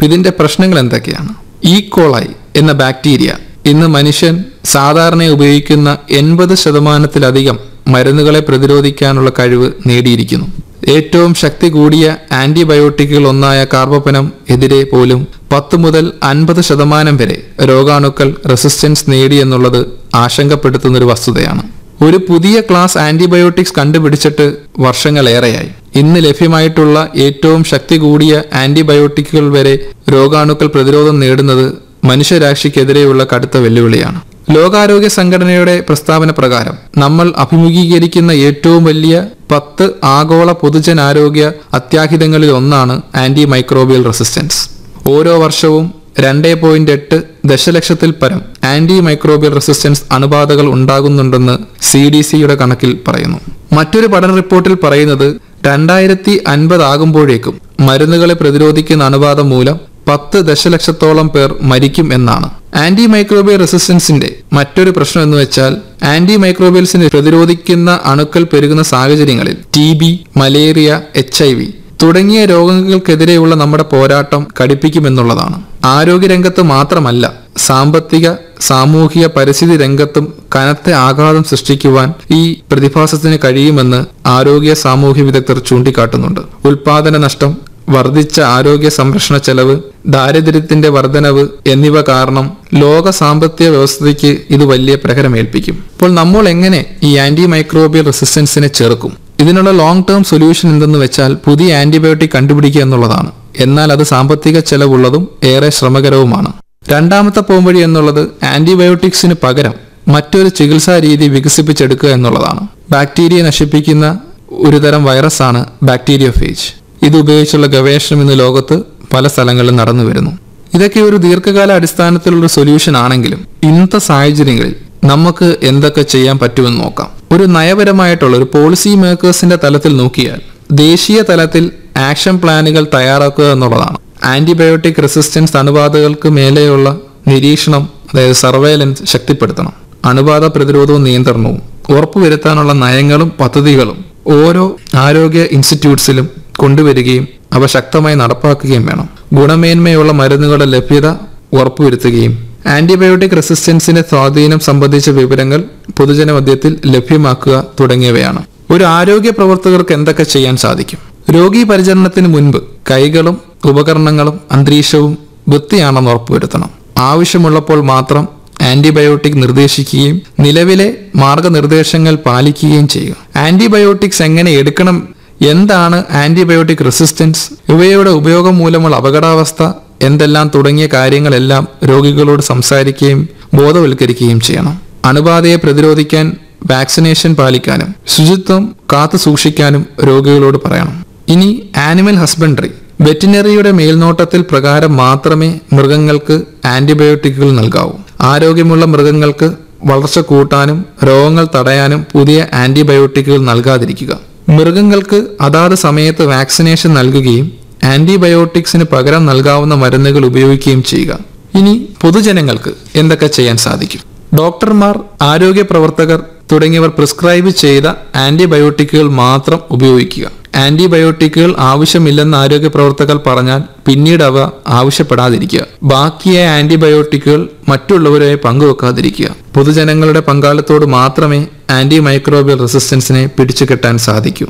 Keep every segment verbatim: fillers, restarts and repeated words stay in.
ഇതിന്റെ പ്രശ്നങ്ങൾ എന്തൊക്കെയാണ്? ഈ കോളായി എന്ന ബാക്ടീരിയ ഇന്ന് മനുഷ്യൻ സാധാരണ ഉപയോഗിക്കുന്ന എൺപത് ശതമാനത്തിലധികം മരുന്നുകളെ പ്രതിരോധിക്കാനുള്ള കഴിവ് നേടിയിരിക്കുന്നു. ഏറ്റവും ശക്തി കൂടിയ ആന്റിബയോട്ടിക്കുകൾ ഒന്നായ കാർബപ്പനം എതിരെ പോലും പത്ത് മുതൽ അൻപത് ശതമാനം വരെ രോഗാണുക്കൾ റെസിസ്റ്റൻസ് നേടിയെന്നുള്ളത് ആശങ്കപ്പെടുത്തുന്നൊരു വസ്തുതയാണ്. ഒരു പുതിയ ക്ലാസ് ആന്റിബയോട്ടിക്സ് കണ്ടുപിടിച്ചിട്ട് വർഷങ്ങളേറെയായി. ഇന്ന് ലഭ്യമായിട്ടുള്ള ഏറ്റവും ശക്തി കൂടിയ ആന്റിബയോട്ടിക്കുകൾ വരെ രോഗാണുക്കൾ പ്രതിരോധം നേടുന്നത് മനുഷ്യരാശിക്കെതിരെയുള്ള കടുത്ത വെല്ലുവിളിയാണ്. ലോകാരോഗ്യ സംഘടനയുടെ പ്രസ്താവന പ്രകാരം നമ്മൾ അഭിമുഖീകരിക്കുന്ന ഏറ്റവും വലിയ പത്ത് ആഗോള പൊതുജനാരോഗ്യ അത്യാഹിതങ്ങളിൽ ഒന്നാണ് ആന്റി മൈക്രോബിയൽ റെസിസ്റ്റൻസ്. ഓരോ വർഷവും രണ്ട് പോയിന്റ് എട്ട് ദശലക്ഷത്തിൽ പരം anti microbial resistance അണുബാധകൾ ഉണ്ടാകുന്നുണ്ടെന്ന് C D സിയുടെ കണക്കിൽ പറയുന്നു. മറ്റൊരു പഠന റിപ്പോർട്ടിൽ പറയുന്നത് രണ്ടായിരത്തി അൻപത് ആകുമ്പോഴേക്കും മരുന്നുകളെ പ്രതിരോധിക്കുന്ന അണുബാധ മൂലം പത്ത് ദശലക്ഷത്തോളം പേർ മരിക്കും എന്നാണ്. ആന്റി മൈക്രോബിയൽ റെസിസ്റ്റൻസിന്റെ മറ്റൊരു പ്രശ്നം എന്ന് വെച്ചാൽ ആന്റി മൈക്രോബിയൽസിനെ പ്രതിരോധിക്കുന്ന അണുക്കൾ പെരുകുന്ന സാഹചര്യങ്ങളിൽ T B, malaria, H I V തുടങ്ങിയ രോഗങ്ങൾക്കെതിരെയുള്ള നമ്മുടെ പോരാട്ടം കടുപ്പിക്കുമെന്നുള്ളതാണ്. ആരോഗ്യരംഗത്ത് മാത്രമല്ല, സാമ്പത്തിക, സാമൂഹിക, പരിസ്ഥിതി രംഗത്തും കനത്ത ആഘാതം സൃഷ്ടിക്കുവാൻ ഈ പ്രതിഭാസത്തിന് കഴിയുമെന്ന് ആരോഗ്യ സാമൂഹ്യ വിദഗ്ധർ ചൂണ്ടിക്കാട്ടുന്നുണ്ട്. ഉൽപാദന നഷ്ടം, വർദ്ധിച്ച ആരോഗ്യ സംരക്ഷണ ചെലവ്, ദാരിദ്ര്യത്തിന്റെ വർധനവ് എന്നിവ കാരണം ലോക സാമ്പത്തിക വ്യവസ്ഥയ്ക്ക് ഇത് വലിയ പ്രഹരമേൽപ്പിക്കും. അപ്പോൾ നമ്മൾ എങ്ങനെ ഈ ആന്റി മൈക്രോബിയൽ റെസിസ്റ്റൻസിനെ ചെറുക്കും? ഇതിനുള്ള ലോങ് ടേം സൊല്യൂഷൻ എന്തെന്ന് വെച്ചാൽ പുതിയ ആന്റിബയോട്ടിക് കണ്ടുപിടിക്കുക എന്നുള്ളതാണ്. എന്നാൽ അത് സാമ്പത്തിക ചെലവുള്ളതും ഏറെ ശ്രമകരവുമാണ്. രണ്ടാമത്തെ പോംവഴി എന്നുള്ളത് ആന്റിബയോട്ടിക്സിന് പകരം മറ്റൊരു ചികിത്സാ രീതി വികസിപ്പിച്ചെടുക്കുക എന്നുള്ളതാണ്. ബാക്ടീരിയ നശിപ്പിക്കുന്ന ഒരുതരം വൈറസാണ് ബാക്ടീരിയോഫേജ്. ഇത് ഉപയോഗിച്ചുള്ള ഗവേഷണം ഇന്ന് ലോകത്ത് പല സ്ഥലങ്ങളിലും നടന്നു വരുന്നു. ഇതൊക്കെ ഒരു ദീർഘകാല അടിസ്ഥാനത്തിലുള്ള സൊല്യൂഷൻ ആണെങ്കിലും ഇന്നത്തെ സാഹചര്യങ്ങളിൽ നമുക്ക് എന്തൊക്കെ ചെയ്യാൻ പറ്റുമെന്ന് നോക്കാം. ഒരു നയപരമായിട്ടുള്ള ഒരു പോളിസി മേക്കേഴ്സിന്റെ തലത്തിൽ നോക്കിയാൽ ദേശീയ തലത്തിൽ ആക്ഷൻ പ്ലാനുകൾ തയ്യാറാക്കുക എന്നുള്ളതാണ്. ആന്റിബയോട്ടിക് റെസിസ്റ്റൻസ് അണുബാധകൾക്ക് മേലെയുള്ള നിരീക്ഷണം, അതായത് സർവൈലൻസ് ശക്തിപ്പെടുത്തണം. അണുബാധ പ്രതിരോധവും നിയന്ത്രണവും ഉറപ്പുവരുത്താനുള്ള നയങ്ങളും പദ്ധതികളും ഓരോ ആരോഗ്യ ഇൻസ്റ്റിറ്റ്യൂട്ട്സിലും കൊണ്ടുവരികയും അവ ശക്തമായി നടപ്പാക്കുകയും വേണം. ഗുണമേന്മയുള്ള മരുന്നുകളുടെ ലഭ്യത ഉറപ്പുവരുത്തുകയും ആന്റിബയോട്ടിക് റെസിസ്റ്റൻസിന്റെ സ്വാധീനം സംബന്ധിച്ച വിവരങ്ങൾ പൊതുജനമധ്യത്തിൽ ലഭ്യമാക്കുക തുടങ്ങിയവയാണ്. ഒരു ആരോഗ്യ പ്രവർത്തകർക്ക് എന്തൊക്കെ ചെയ്യാൻ സാധിക്കും? രോഗി പരിചരണത്തിന് മുൻപ് കൈകളും ഉപകരണങ്ങളും അന്തരീക്ഷവും വൃത്തിയാണെന്ന് ഉറപ്പുവരുത്തണം. ആവശ്യമുള്ളപ്പോൾ മാത്രം ആന്റിബയോട്ടിക് നിർദ്ദേശിക്കുകയും നിലവിലെ മാർഗനിർദ്ദേശങ്ങൾ പാലിക്കുകയും ചെയ്യുക. ആന്റിബയോട്ടിക്സ് എങ്ങനെ എടുക്കണം, എന്താണ് ആന്റിബയോട്ടിക് റെസിസ്റ്റൻസ്, ഇവയുടെ ഉപയോഗം മൂലമുള്ള അപകടാവസ്ഥ എന്തെല്ലാം തുടങ്ങിയ കാര്യങ്ങളെല്ലാം രോഗികളോട് സംസാരിക്കുകയും ബോധവൽക്കരിക്കുകയും ചെയ്യണം. അണുബാധയെ പ്രതിരോധിക്കാൻ വാക്സിനേഷൻ പാലിക്കാനും ശുചിത്വം കാത്തു സൂക്ഷിക്കാനും രോഗികളോട് പറയണം. ഇനി ആനിമൽ ഹസ്ബൻഡറി, വെറ്റിനറിയുടെ മേൽനോട്ടത്തിൽ പ്രകാരം മാത്രമേ മൃഗങ്ങൾക്ക് ആന്റിബയോട്ടിക്കുകൾ നൽകാവൂ. ആരോഗ്യമുള്ള മൃഗങ്ങൾക്ക് വളർച്ച കൂട്ടാനും രോഗങ്ങൾ തടയാനും പുതിയ ആന്റിബയോട്ടിക്കുകൾ നൽകാതിരിക്കുക. മൃഗങ്ങൾക്ക് അതാത് സമയത്ത് വാക്സിനേഷൻ നൽകുകയും ആന്റിബയോട്ടിക്സിന് പകരം നൽകാവുന്ന മരുന്നുകൾ ഉപയോഗിക്കുകയും ചെയ്യുക. ഇനി പൊതുജനങ്ങൾക്ക് എന്തൊക്കെ ചെയ്യാൻ സാധിക്കും? ഡോക്ടർമാർ, ആരോഗ്യ പ്രവർത്തകർ തുടങ്ങിയവർ പ്രിസ്ക്രൈബ് ചെയ്ത ആന്റിബയോട്ടിക്കുകൾ മാത്രം ഉപയോഗിക്കുക. ആന്റിബയോട്ടിക്കുകൾ ആവശ്യമില്ലെന്ന് ആരോഗ്യ പ്രവർത്തകർ പറഞ്ഞാൽ പിന്നീട് അവ ആവശ്യപ്പെടാതിരിക്കുക. ബാക്കിയായ ആന്റിബയോട്ടിക്കുകൾ മറ്റുള്ളവരുമായി പങ്കുവെക്കാതിരിക്കുക. പൊതുജനങ്ങളുടെ പങ്കാളിത്തോട് മാത്രമേ ആന്റി മൈക്രോബിയൽ റെസിസ്റ്റൻസിനെ പിടിച്ചുകെട്ടാൻ സാധിക്കൂ.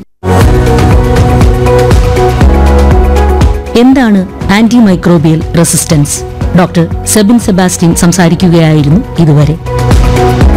എന്താണ് anti microbial resistance? Doctor Sebin Sebastian സംസാരിക്കുകയായിരുന്നു ഇതുവരെ.